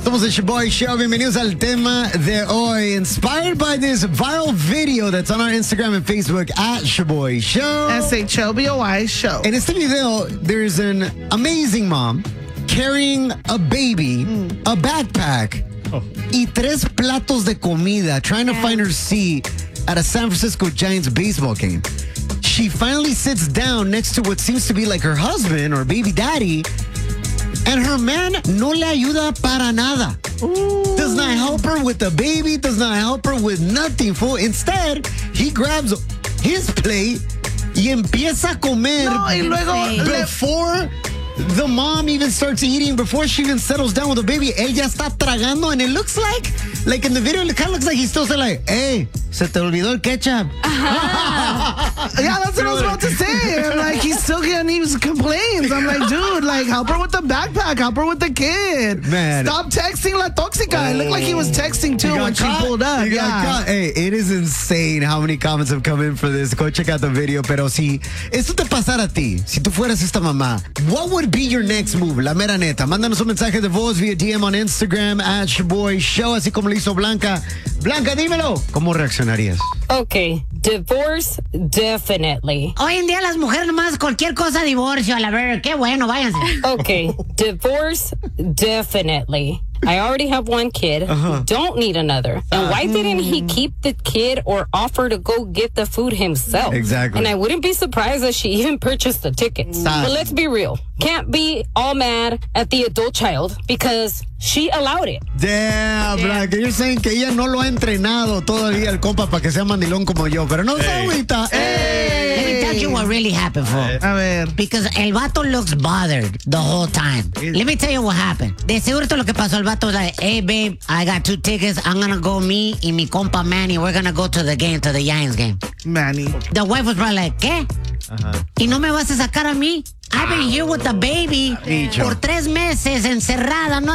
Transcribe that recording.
Somos el Shaboy Show. Bienvenidos al tema de hoy. Inspired by this viral video that's on our Instagram and Facebook at Shaboy Show. SHOBOY Show. En este video, there's an amazing mom carrying a baby, a backpack, y 3 platos de comida, trying to find her seat at a San Francisco Giants baseball game. She finally sits down next to what seems to be like her husband or baby daddy, and her man no le ayuda para nada. Does not help her with the baby, does not help her with nothing, fool. Instead, he grabs his plate y empieza a comer Y luego before the mom even starts eating, before she even settles down with the baby. Él ya está tragando, and it looks like in the video, it kind of looks like he's still saying like, hey, se te olvidó el ketchup. Yeah, that's what I was about to say. I'm like, he's still getting these complaints. I'm like, dude, like, help her with the backpack, help her with the kid. Man. Stop texting La Toxica. It looked like he was texting too when she pulled up. He got Yeah. caught. Hey, it is insane how many comments have come in for this. Go check out the video. Pero si esto te pasara a ti, si tú fueras esta mamá, what would be your next move? La mera neta. Mándanos un mensaje de voz via DM on Instagram at Shaboy Show, así como lo hizo Blanca. Blanca, dímelo. ¿Cómo reaccionarías? Okay, divorce, definitely. Hoy en día las mujeres nomás cualquier cosa divorcio, a la ver, qué bueno, váyanse. Okay, divorce, definitely. I already have one kid. Don't need another. And why didn't he keep the kid or offer to go get the food himself? Exactly. And I wouldn't be surprised that she even purchased the tickets. But let's be real. Can't be all mad at the adult child because she allowed it. Damn, Blanca, you're saying que ella no lo ha entrenado todavía el compa para que sea mandilón como yo, pero no se agüita. Let me tell you what really happened, fool. A ver. Because el vato looks bothered the whole time. Let me tell you what happened. De seguro lo que pasó, el vato was like, hey, babe, I got 2 tickets. I'm gonna go, me y mi compa Manny. We're gonna go to the game, to the Giants game. Manny. The wife was probably like, ¿qué? ¿Y no me vas a sacar a mí? I've been here with the baby Bicho. por 3 meses encerrada, no